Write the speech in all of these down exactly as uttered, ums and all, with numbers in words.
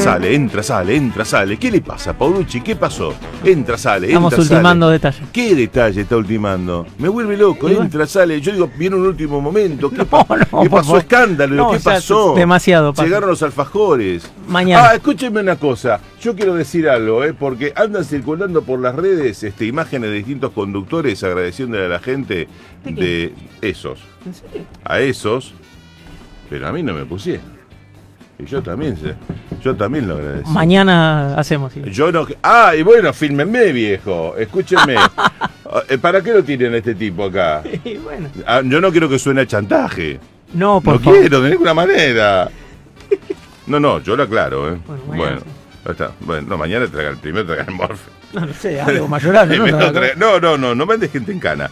sale, entra, sale, entra, sale. ¿Qué le pasa, Paulucci? ¿Qué pasó? Entra, sale, entra, Estamos ultimando sale. detalles. ¿Qué detalle está ultimando? Me vuelve loco, Y entra, sale. Yo digo, viene un último momento. ¿Qué, No, pa- no, ¿qué por pasó? favor. Escándalo, No, ¿qué o sea, pasó? demasiado pasa. Llegaron los alfajores. Mañana. Ah, escúchenme una cosa. Yo quiero decir algo, ¿eh? Porque andan circulando por las redes este, imágenes de distintos conductores agradeciéndole a la gente ¿De de esos. ¿En serio? A esos, pero a mí no me pusieron. Y yo también, sé- yo también lo agradecí. Mañana hacemos. Sí. Yo no. Ah, y bueno, fílmenme, viejo. Escúchenme. Eh, ¿Para qué lo tienen a este tipo acá? Y bueno. Ah, yo no quiero que suene a chantaje. No, por No favor. quiero, de ninguna manera. No, no, yo lo aclaro, ¿eh? Bueno, mañana Bueno, ahí está. Bueno, no, mañana traiga el primero, traiga el morfe. No, no sé, algo mayorable, ¿no? Primero No, traiga- No, no, no, no mandes gente en cana.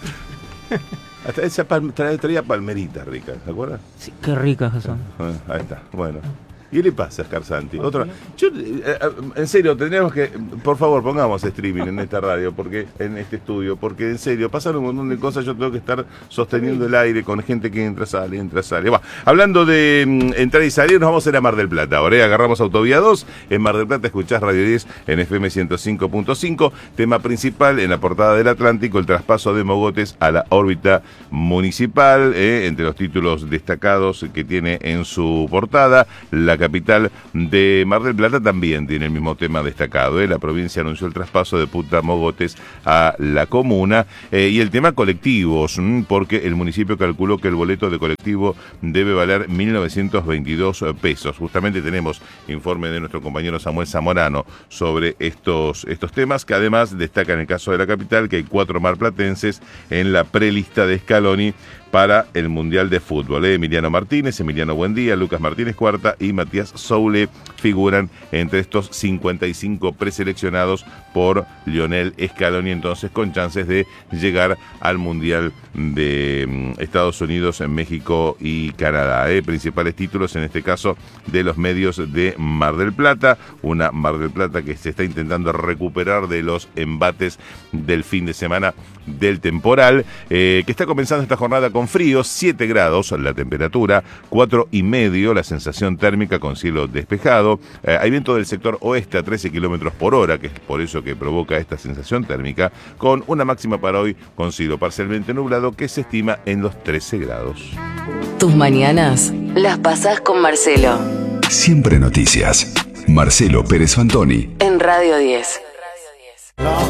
Hasta esa palm- tra- traía palmeritas ricas, ¿te acuerdas? Sí, qué ricas que son. Ah, ahí está, bueno. ¿Y qué le pasa a Scarsanti? Otro, yo, eh, eh, en serio, tendríamos que, por favor, pongamos streaming en esta radio, porque en este estudio, porque en serio, pasan un montón de cosas, yo tengo que estar sosteniendo el aire con gente que entra, sale, entra, sale. Va, hablando de mm, entrar y salir, nos vamos a ir a Mar del Plata. Ahora eh, agarramos Autovía dos, en Mar del Plata escuchás Radio diez en F M ciento cinco punto cinco, tema principal en la portada del Atlántico, el traspaso de Mogotes a la órbita municipal, eh, entre los títulos destacados que tiene en su portada, la capital de Mar del Plata también tiene el mismo tema destacado. ¿eh? La provincia anunció el traspaso de Punta Mogotes a la comuna eh, y el tema colectivos, mmm, porque el municipio calculó que el boleto de colectivo debe valer mil novecientos veintidós pesos. Justamente tenemos informe de nuestro compañero Samuel Zamorano sobre estos, estos temas, que además destaca en el caso de la capital que hay cuatro marplatenses en la prelista de Scaloni para el Mundial de Fútbol. ¿eh? Emiliano Martínez, Emiliano Buendía, Lucas Martínez Cuarta y Matías Soule figuran entre estos cincuenta y cinco preseleccionados por Lionel Scaloni, entonces con chances de llegar al Mundial de mm, Estados Unidos, México y Canadá. ¿eh? Principales títulos, en este caso, de los medios de Mar del Plata, una Mar del Plata que se está intentando recuperar de los embates del fin de semana del temporal, eh, que está comenzando esta jornada con frío, siete grados la temperatura, cuatro y medio la sensación térmica con cielo despejado. Eh, hay viento del sector oeste a trece kilómetros por hora, que es por eso que provoca esta sensación térmica, con una máxima para hoy con cielo parcialmente nublado que se estima en los trece grados. Tus mañanas las pasás con Marcelo. Siempre noticias. Marcelo Pérez Fantoni. En Radio diez. La